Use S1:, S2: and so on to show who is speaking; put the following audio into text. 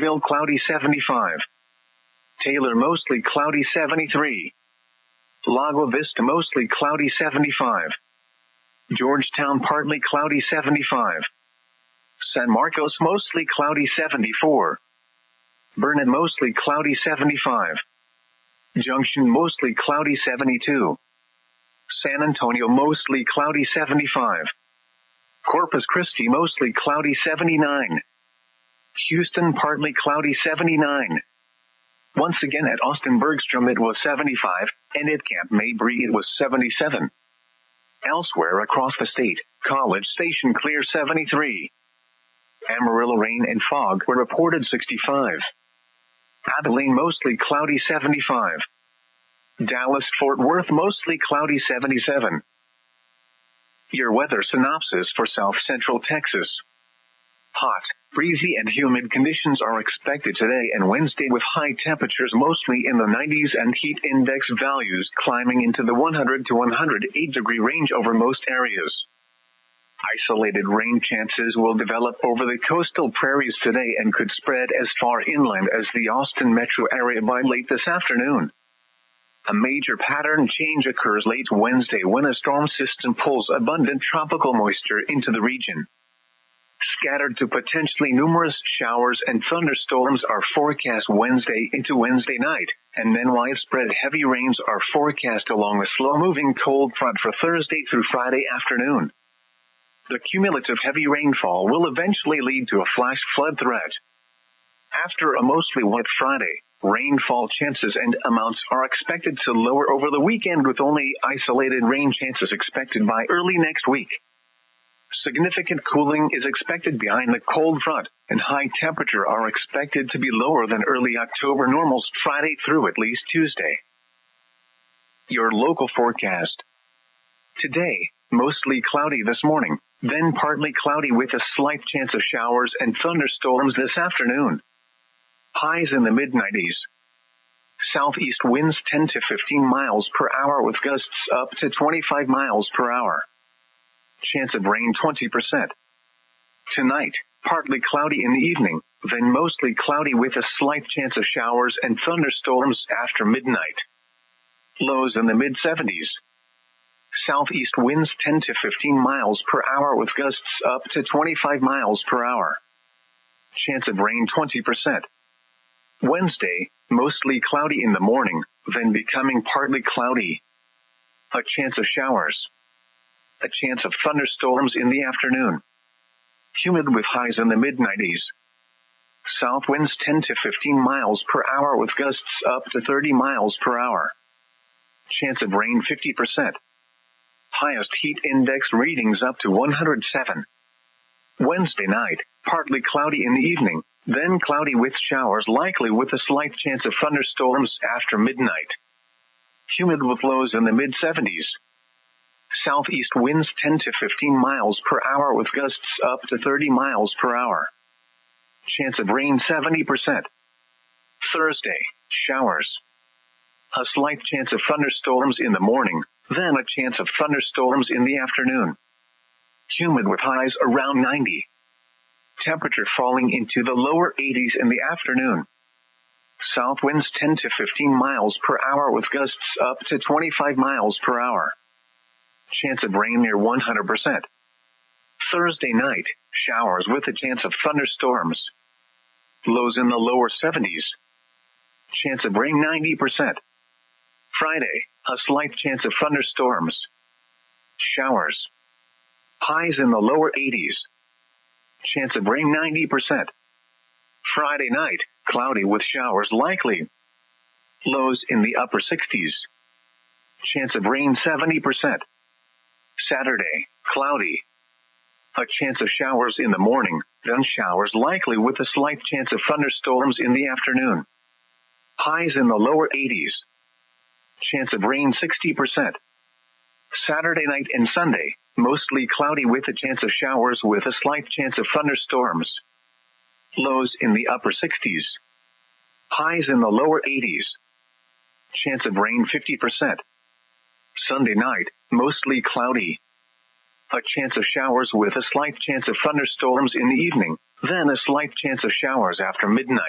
S1: Bentonville cloudy 75. Taylor mostly cloudy 73. Lago Vista mostly cloudy 75. Georgetown partly cloudy 75. San Marcos mostly cloudy 74. Burnet mostly cloudy 75. Junction mostly cloudy 72. San Antonio mostly cloudy 75. Corpus Christi mostly cloudy 79. Houston partly cloudy 79. Once again at Austin Bergstrom it was 75, and at Camp Mabry it was 77. Elsewhere across the state, College Station clear 73. Amarillo rain and fog were reported 65. Abilene mostly cloudy 75. Dallas-Fort Worth mostly cloudy 77. Your weather synopsis for South Central Texas. Hot, breezy and humid conditions are expected today and Wednesday with high temperatures mostly in the 90s and heat index values climbing into the 100 to 108 degree range over most areas. Isolated rain chances will develop over the coastal prairies today and could spread as far inland as the Austin metro area by late this afternoon. A major pattern change occurs late Wednesday when a storm system pulls abundant tropical moisture into the region. Scattered to potentially numerous showers and thunderstorms are forecast Wednesday into Wednesday night, and then widespread heavy rains are forecast along a slow-moving cold front for Thursday through Friday afternoon. The cumulative heavy rainfall will eventually lead to a flash flood threat. After a mostly wet Friday, rainfall chances and amounts are expected to lower over the weekend with only isolated rain chances expected by early next week. Significant cooling is expected behind the cold front, and high temperature are expected to be lower than early October normals Friday through at least Tuesday. Your local forecast. Today, mostly cloudy this morning, then partly cloudy with a slight chance of showers and thunderstorms this afternoon. Highs in the mid-90s. Southeast winds 10 to 15 miles per hour with gusts up to 25 miles per hour. Chance of rain 20%. Tonight, partly cloudy in the evening, then mostly cloudy with a slight chance of showers and thunderstorms after midnight. Lows in the mid-70s. Southeast winds 10 to 15 miles per hour with gusts up to 25 miles per hour. Chance of rain 20%. Wednesday, mostly cloudy in the morning, then becoming partly cloudy. A chance of showers. A chance of thunderstorms in the afternoon. Humid with highs in the mid-90s. South winds 10 to 15 miles per hour with gusts up to 30 miles per hour. Chance of rain 50%. Highest heat index readings up to 107. Wednesday night, partly cloudy in the evening, then cloudy with showers likely with a slight chance of thunderstorms after midnight. Humid with lows in the mid-70s. Southeast winds 10 to 15 miles per hour with gusts up to 30 miles per hour. Chance of rain 70%. Thursday, showers. A slight chance of thunderstorms in the morning, then a chance of thunderstorms in the afternoon. Humid with highs around 90. Temperature falling into the lower 80s in the afternoon. South winds 10 to 15 miles per hour with gusts up to 25 miles per hour. Chance of rain near 100%. Thursday night, showers with a chance of thunderstorms. Lows in the lower 70s. Chance of rain 90%. Friday, a slight chance of thunderstorms. Showers. Highs in the lower 80s. Chance of rain 90%. Friday night, cloudy with showers likely. Lows in the upper 60s. Chance of rain 70%. Saturday, cloudy. A chance of showers in the morning, then showers likely with a slight chance of thunderstorms in the afternoon. Highs in the lower 80s. Chance of rain 60%. Saturday night and Sunday, mostly cloudy with a chance of showers with a slight chance of thunderstorms. Lows in the upper 60s. Highs in the lower 80s. Chance of rain 50%. Sunday night, mostly cloudy. A chance of showers with a slight chance of thunderstorms in the evening, then a slight chance of showers after midnight.